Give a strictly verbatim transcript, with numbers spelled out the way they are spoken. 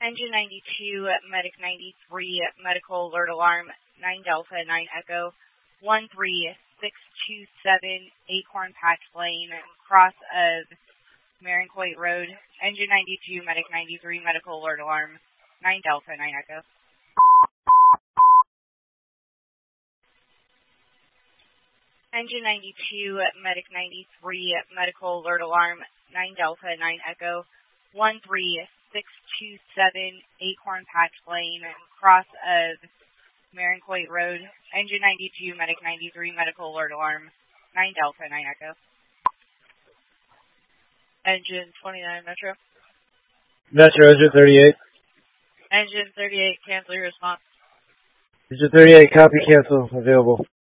Engine ninety-two, Medic ninety-three, Medical Alert Alarm, nine Delta, nine Echo, one three six two seven, Acorn Patch Lane, cross of Marincoit Road. Engine ninety-two, Medic ninety-three, Medical Alert Alarm, nine Delta, nine Echo. Engine ninety-two, Medic ninety-three, Medical Alert Alarm, nine Delta, nine Echo, one three six two seven, Acorn Patch Lane, cross of Marincoit Road. Engine ninety-two, Medic ninety-three, Medical Alert Alarm, nine Delta, nine Echo. Engine twenty-nine, Metro. Metro, Engine thirty-eight. Engine thirty-eight, cancel your response. Engine thirty-eight, copy, cancel, available.